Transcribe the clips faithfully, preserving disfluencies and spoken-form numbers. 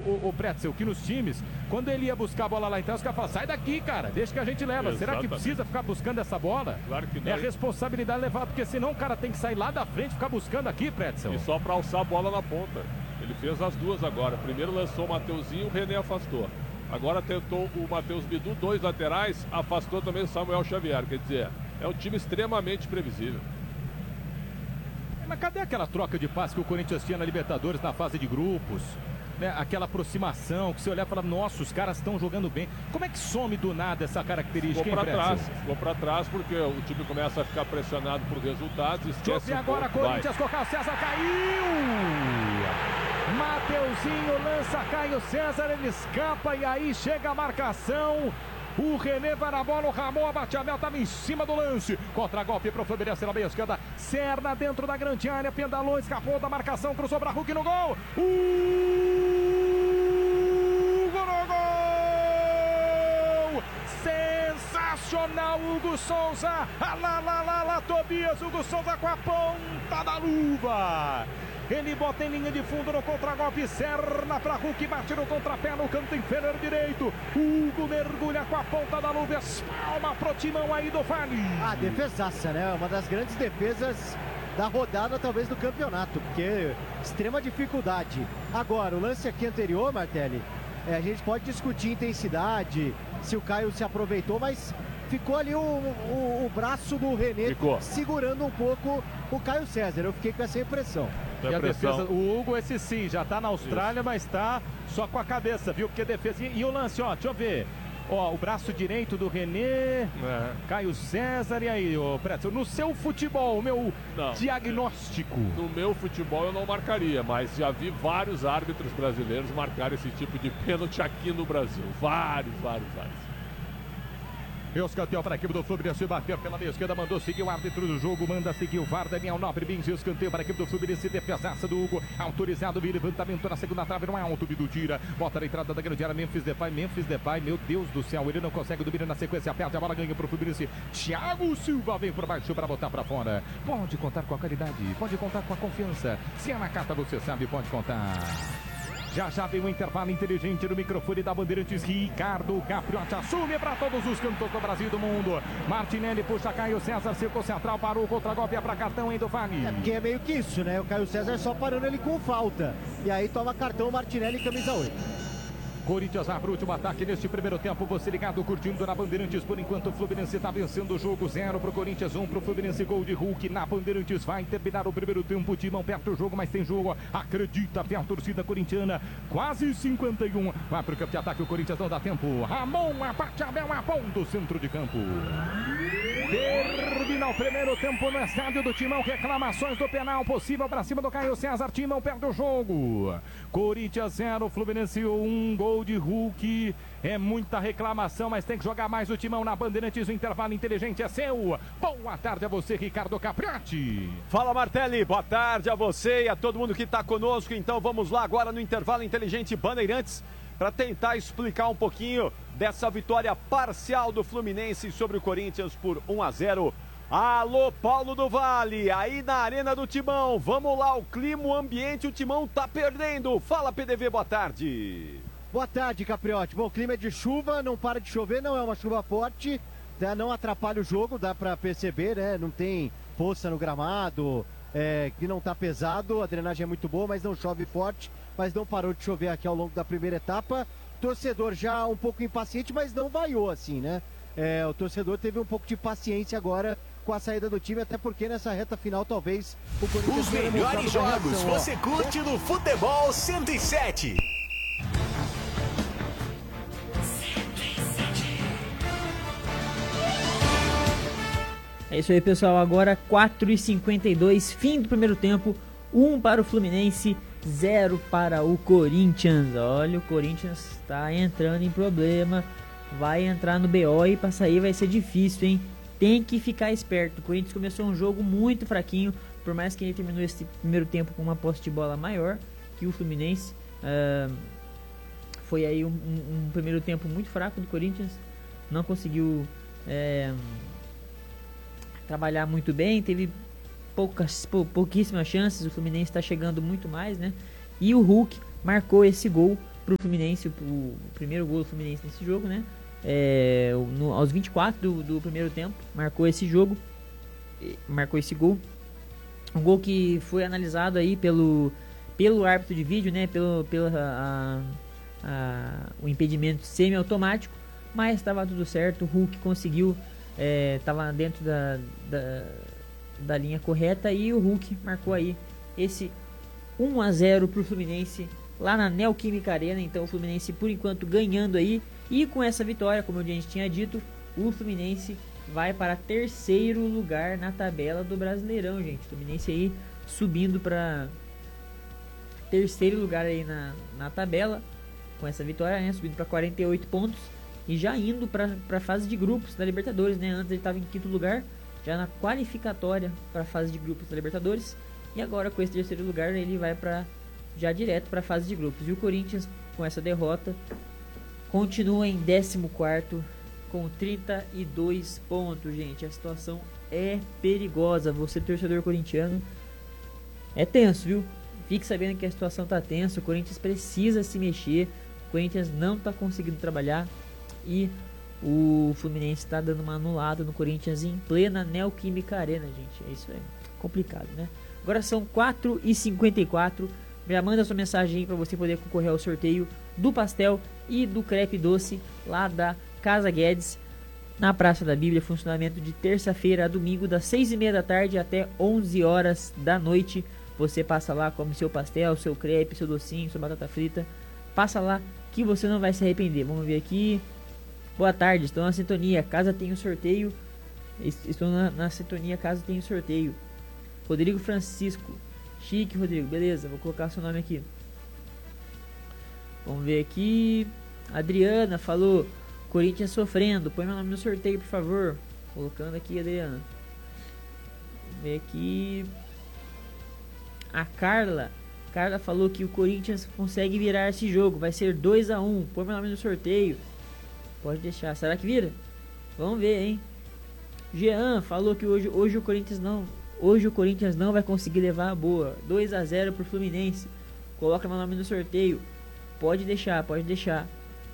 o, o Pretzel, que nos times, quando ele ia buscar a bola lá então, os caras falavam, sai daqui, cara, deixa que a gente leva. Exatamente. Será que precisa ficar buscando essa bola? Claro que não. É a responsabilidade levar, porque senão o cara tem que sair lá da frente e ficar buscando aqui, Pretzel. E só pra alçar a bola na ponta. Ele fez as duas agora. Primeiro lançou o Mateuzinho, o René afastou. Agora tentou o Matheus Bidu, dois laterais, afastou também o Samuel Xavier. Quer dizer, é um time extremamente previsível. Mas cadê aquela troca de passe que o Corinthians tinha na Libertadores na fase de grupos? Né? Aquela aproximação que você olhar e fala, nossa, os caras estão jogando bem. Como é que some do nada essa característica? Ficou para trás, ficou para trás porque o time começa a ficar pressionado por resultados. Esquece um agora, pouco, Corinthians com o Caio César, caiu! Mateuzinho lança Caio César, ele escapa e aí chega a marcação. O René vai na bola, o Ramon Abatiamel estava em cima do lance. Contra-golpe para o Fluminense na meia esquerda. Serna dentro da grande área, pedalou, escapou da marcação, cruzou para Hulk no gol. Hugo no gol! Sensacional, Hugo Souza. Ah, lá, lá, lá, lá, Tobias, Hugo Souza com a ponta da luva. Ele bota em linha de fundo no contra-golpe, Serna para Hulk, bate no contrapé no canto inferior direito. Hugo mergulha com a ponta da luva, espalma pro timão aí do Vale. Ah, defesaça, né? Uma das grandes defesas da rodada, talvez, do campeonato, porque extrema dificuldade. Agora, o lance aqui anterior, Martelli, é, a gente pode discutir intensidade, se o Caio se aproveitou, mas ficou ali o, o, o braço do René ficou segurando um pouco o Caio César. Eu fiquei com essa impressão. E a defesa, o Hugo, esse sim, já tá na Austrália, isso, mas tá só com a cabeça, viu? Porque defesa. E, e o lance, ó, deixa eu ver. Ó, o braço direito do René, é. Caio César, e aí, ô Pretzel, no seu futebol, o meu não, diagnóstico. No meu futebol eu não marcaria, mas já vi vários árbitros brasileiros marcar esse tipo de pênalti aqui no Brasil. Vários, vários, vários. Escanteio para a equipe do Fluminense, bateu pela meia esquerda, mandou seguir o árbitro do jogo, manda seguir o V A R, Daniel Nobre Bins, escanteio para a equipe do Fluminense, defesaça do Hugo, autorizado, o levantamento na segunda trave, não é alto, Bidu tira, bota na entrada da grande área, Memphis Depay, Memphis Depay, meu Deus do céu, ele não consegue dominar na sequência, perde a bola, ganha para o Fluminense, Thiago Silva vem por baixo para botar para fora, pode contar com a qualidade, pode contar com a confiança, se é na carta você sabe, pode contar. Já já vem o intervalo inteligente no microfone da Bandeirantes. Ricardo Capriotti assume para todos os cantos do Brasil e do mundo. Martinelli puxa Caio César, circo central, parou o contra-golpe, é para cartão aí do Vale. É porque é meio que isso, né? O Caio César só parando ele com falta. E aí toma cartão Martinelli, camisa oito. Corinthians abre o último ataque neste primeiro tempo. Você ligado, curtindo na Bandeirantes. Por enquanto o Fluminense está vencendo o jogo. Zero pro Corinthians, um pro Fluminense. Gol de Hulk na Bandeirantes. Vai terminar o primeiro tempo. Timão perto do jogo, mas tem jogo. Acredita, vem a torcida corintiana. Quase cinquenta e um. Vai pro campo de ataque. O Corinthians não dá tempo. Ramon, abate a Bel, aponta o centro de campo. Termina o primeiro tempo no estádio do Timão. Reclamações do penal possível para cima do Caio César. Timão perde o jogo. Corinthians zero, Fluminense um. Gol de Hulk. É muita reclamação, mas tem que jogar mais o Timão na Bandeirantes. O intervalo inteligente é seu. Boa tarde a você, Ricardo Capriotti. Fala, Martelli. Boa tarde a você e a todo mundo que está conosco. Então vamos lá agora no intervalo inteligente Bandeirantes para tentar explicar um pouquinho dessa vitória parcial do Fluminense sobre o Corinthians por um a zero. Alô, Paulo do Vale, aí na Arena do Timão. Vamos lá, o clima, o ambiente, o Timão tá perdendo. Fala, P D V, boa tarde. Boa tarde, Capriotti. Bom, o clima é de chuva, não para de chover, não é uma chuva forte, tá? Não atrapalha o jogo, dá pra perceber, né? Não tem poça no gramado, é, que não tá pesado, a drenagem é muito boa, mas não chove forte, mas não parou de chover aqui ao longo da primeira etapa. Torcedor já um pouco impaciente, mas não vaiou assim, né? É, o torcedor teve um pouco de paciência agora com a saída do time, até porque nessa reta final talvez o Corinthians... Os melhores jogos você curte no Futebol cento e sete. É isso aí, pessoal. Agora quatro e cinquenta e dois, fim do primeiro tempo. um para o Fluminense, zero para o Corinthians. Olha, o Corinthians está entrando em problema. Vai entrar no B O e para sair vai ser difícil, hein? Tem que ficar esperto. O Corinthians começou um jogo muito fraquinho. Por mais que ele terminou esse primeiro tempo com uma posse de bola maior que o Fluminense. Uh, foi aí um, um, um primeiro tempo muito fraco do Corinthians. Não conseguiu... É, trabalhar muito bem, teve poucas, pou, pouquíssimas chances, o Fluminense está chegando muito mais, né? E o Hulk marcou esse gol pro Fluminense, o, o primeiro gol do Fluminense nesse jogo, né? É, no, aos vinte e quatro do, do primeiro tempo, marcou esse jogo, marcou esse gol. Um gol que foi analisado aí pelo, pelo árbitro de vídeo, né? Pelo, pelo a, a, o impedimento semi-automático, mas estava tudo certo. O Hulk conseguiu, estava é, dentro da, da, da linha correta e o Hulk marcou aí esse um a zero para o Fluminense lá na Neoquímica Arena. Então o Fluminense por enquanto ganhando aí, e com essa vitória, como a gente tinha dito, o Fluminense vai para terceiro lugar na tabela do Brasileirão, gente. O Fluminense aí subindo para terceiro lugar aí na, na tabela com essa vitória, né? Subindo para quarenta e oito pontos e já indo para a fase de grupos da Libertadores, né? Antes ele estava em quinto lugar, já na qualificatória para a fase de grupos da Libertadores, e agora com esse terceiro lugar ele vai para já direto para a fase de grupos. E o Corinthians, com essa derrota, continua em décimo quarto com trinta e dois pontos, gente. A situação é perigosa. Você, torcedor corintiano, é tenso, viu? Fique sabendo que a situação tá tensa. O Corinthians precisa se mexer. O Corinthians não tá conseguindo trabalhar. E o Fluminense está dando uma anulada no Corinthians em plena Neoquímica Arena, gente. É isso aí. Complicado, né? Agora são quatro e cinquenta e quatro. Já manda sua mensagem aí para você poder concorrer ao sorteio do pastel e do crepe doce lá da Casa Guedes, na Praça da Bíblia. Funcionamento de terça-feira a domingo, das seis e meia da tarde até onze horas da noite. Você passa lá, come seu pastel, seu crepe, seu docinho, sua batata frita. Passa lá que você não vai se arrepender. Vamos ver aqui. Boa tarde, estou na sintonia. Casa tem um sorteio. Estou na, na sintonia, casa tem um sorteio. Rodrigo Francisco. Chique, Rodrigo. Beleza, vou colocar seu nome aqui. Vamos ver aqui. Adriana falou: Corinthians sofrendo. Põe meu nome no sorteio, por favor. Colocando aqui, Adriana. Vamos ver aqui. A Carla. Carla falou que o Corinthians consegue virar esse jogo. Vai ser dois a um. Põe meu nome no sorteio. Pode deixar. Será que vira? Vamos ver, hein? Jean falou que hoje, hoje o Corinthians não. Hoje o Corinthians não vai conseguir levar a boa. dois a zero pro Fluminense. Coloca meu nome no sorteio. Pode deixar, pode deixar.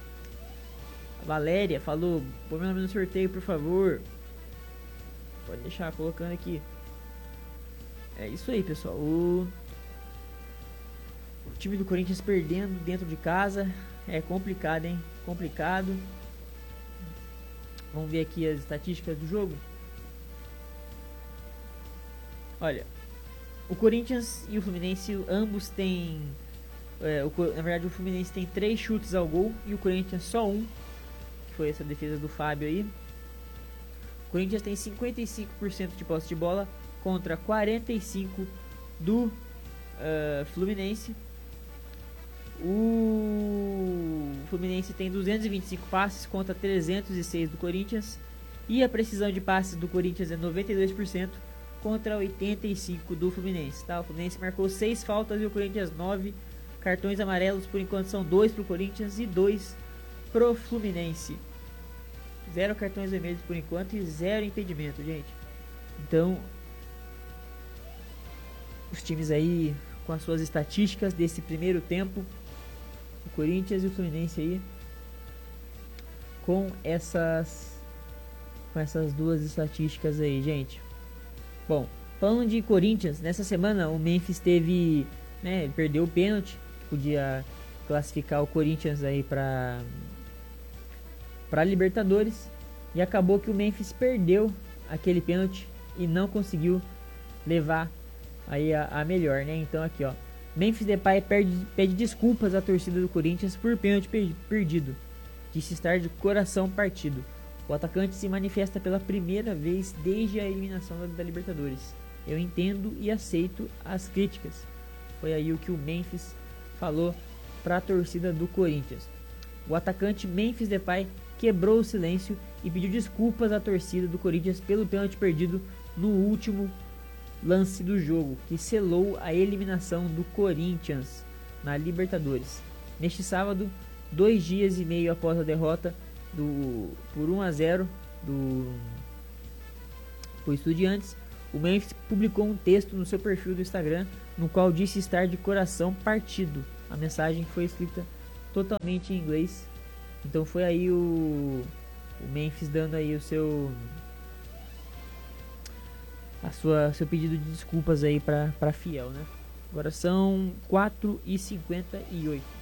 A Valéria falou: põe meu nome no sorteio, por favor. Pode deixar, colocando aqui. É isso aí, pessoal. O, o time do Corinthians perdendo dentro de casa. É complicado, hein? Complicado. Vamos ver aqui as estatísticas do jogo. Olha, o Corinthians e o Fluminense ambos têm, é, o, na verdade o Fluminense tem três chutes ao gol e o Corinthians só um, que foi essa defesa do Fábio aí. O Corinthians tem cinquenta e cinco por cento de posse de bola contra quarenta e cinco por cento do uh, Fluminense. O Fluminense tem duzentos e vinte e cinco passes contra trezentos e seis do Corinthians, e a precisão de passes do Corinthians é noventa e dois por cento contra oitenta e cinco por cento do Fluminense, tá? O Fluminense marcou seis faltas e o Corinthians nove. Cartões amarelos por enquanto são dois pro Corinthians e dois pro Fluminense. Zero cartões vermelhos por enquanto e zero impedimento, gente. Então, os times aí com as suas estatísticas desse primeiro tempo, o Corinthians e o Fluminense aí com essas com essas duas estatísticas aí, gente. Bom, falando de Corinthians, nessa semana o Memphis teve, né, ele perdeu o pênalti, podia classificar o Corinthians aí para para Libertadores, e acabou que o Memphis perdeu aquele pênalti e não conseguiu levar aí a, a melhor, né? Então aqui, ó, Memphis Depay perde, pede desculpas à torcida do Corinthians por pênalti per, perdido, disse estar de coração partido. O atacante se manifesta pela primeira vez desde a eliminação da, da Libertadores. Eu entendo e aceito as críticas. Foi aí o que o Memphis falou para a torcida do Corinthians. O atacante Memphis Depay quebrou o silêncio e pediu desculpas à torcida do Corinthians pelo pênalti perdido no último lance do jogo, que selou a eliminação do Corinthians na Libertadores. Neste sábado, dois dias e meio após a derrota do, por um a zero do, do Estudiantes, o Memphis publicou um texto no seu perfil do Instagram, no qual disse estar de coração partido. A mensagem foi escrita totalmente em inglês. Então foi aí o, o Memphis dando aí o seu a sua seu pedido de desculpas aí para para Fiel, né? Agora são quatro e cinquenta e oito.